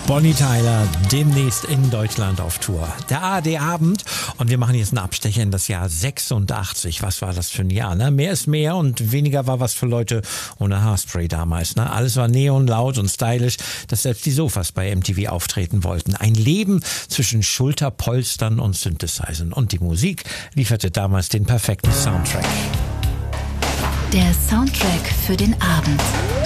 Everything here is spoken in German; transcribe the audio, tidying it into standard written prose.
Bonnie Tyler demnächst in Deutschland auf Tour. Der ARD-Abend und wir machen jetzt einen Abstecher in das Jahr 86. Was war das für ein Jahr? Ne? Mehr ist mehr und weniger war was für Leute ohne Haarspray damals. Ne? Alles war neon, laut und stylisch, dass selbst die Sofas bei MTV auftreten wollten. Ein Leben zwischen Schulterpolstern und Synthesizern. Und die Musik lieferte damals den perfekten Soundtrack. Der Soundtrack für den Abend.